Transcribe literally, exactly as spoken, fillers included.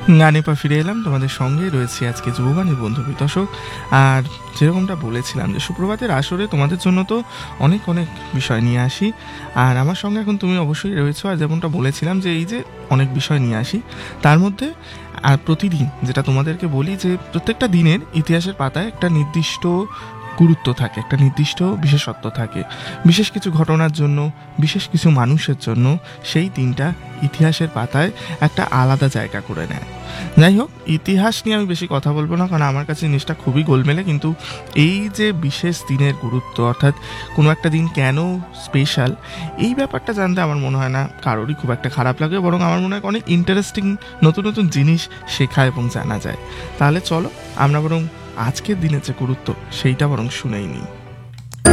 গানে পা ফিরে এলাম, তোমাদের সঙ্গে রয়েছে আজকে যুববাণীর বন্ধু বিতোষক। আর যেরকমটা বলেছিলাম যে সুপ্রভাতের আসরে তোমাদের জন্য তো অনেক অনেক বিষয় নিয়ে আসি, আর আমার সঙ্গে এখন তুমি অবশ্যই রয়েছো। আর যেমনটা বলেছিলাম যে এই যে অনেক বিষয় নিয়ে আসি, তার মধ্যে আর প্রতিদিন যেটা তোমাদেরকে বলি যে প্রত্যেকটা দিনের ইতিহাসের পাতায় একটা নির্দিষ্ট গুরুত্ব থাকে, একটা নির্দিষ্ট বিশেষত্ব থাকে। বিশেষ কিছু ঘটনার জন্য, বিশেষ কিছু মানুষের জন্য সেই দিনটা ইতিহাসের পাতায় একটা আলাদা জায়গা করে নেয়। যাই হোক, ইতিহাস নিয়ে আমি বেশি কথা বলবো না, কারণ আমার কাছে জিনিসটা খুবই গোলমেলে। কিন্তু এই যে বিশেষ দিনের গুরুত্ব, অর্থাৎ কোনো একটা দিন কেন স্পেশাল, এই ব্যাপারটা জানতে আমার মনে হয় না কারোরই খুব একটা খারাপ লাগে, বরং আমার মনে হয় অনেক ইন্টারেস্টিং নতুন নতুন জিনিস শেখা এবং জানা যায়। তাহলে চলো আমরা বরং আজকের দিনের যে গুরুত্ব সেইটা বরং শুনেই নিই।